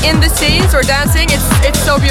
in the scenes or dancing, it's so beautiful.